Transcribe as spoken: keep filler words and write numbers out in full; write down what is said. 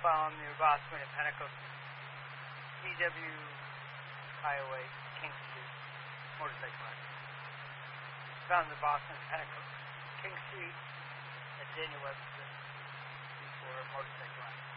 found near Boston at Pentecost, D W Highway, King Street, motorcycle accident. Found in Boston at Pentecost, King Street, at Daniel Webster before a motorcycle accident.